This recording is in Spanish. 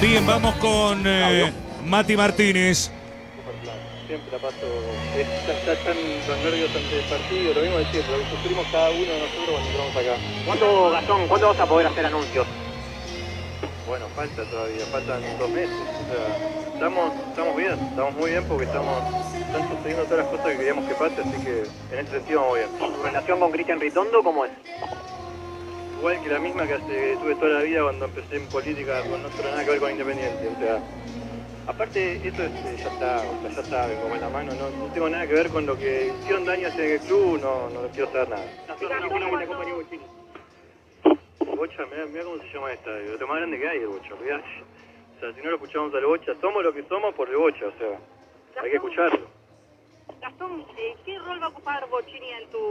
Bien, vamos con Mati Martínez. Siempre la paso, está tan nervios antes del partido, lo mismo de siempre, lo que sufrimos cada uno de nosotros cuando entramos acá. ¿Cuándo, Gastón, cuándo vas a poder hacer anuncios? Bueno, falta todavía, faltan 2 meses, o sea, estamos bien, estamos muy bien porque están sucediendo todas las cosas que queríamos que pase, así que en ese sentido vamos bien. ¿Tu relación con Cristian Ritondo cómo es? Igual que la misma que tuve toda la vida cuando empecé en política, no tuve nada que ver con Independiente, o sea, aparte eso ya está, o sea, ya saben, como en la mano, no tengo nada que ver con lo que hicieron daño en el club, no quiero saber nada. Bocha, mirá cómo se llama esta, lo más grande que hay el Bocha, olvidate. O sea, si no lo escuchamos al Bocha, somos lo que somos por el Bocha, o sea, hay que escucharlo. Gastón, ¿qué rol va a ocupar Bochini en tu